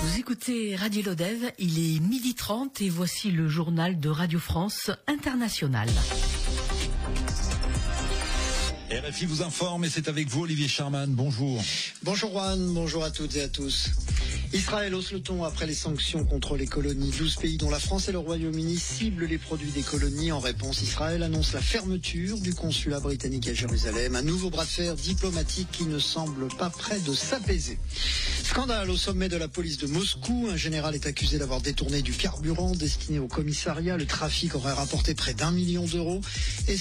Vous écoutez Radio Lodève, il est 12h30 et voici le journal de Radio France Internationale. RFI vous informe et c'est avec vous Olivier Charman, bonjour. Bonjour Juan, bonjour à toutes et à tous. Israël hausse le ton après les sanctions contre les colonies. 12 pays dont la France et le Royaume-Uni ciblent les produits des colonies. En réponse, Israël annonce la fermeture du consulat britannique à Jérusalem. Un nouveau bras de fer diplomatique qui ne semble pas près de s'apaiser. Scandale au sommet de la police de Moscou. Un général est accusé d'avoir détourné du carburant destiné au commissariat. Le trafic aurait rapporté près d'1 million d'euros. Et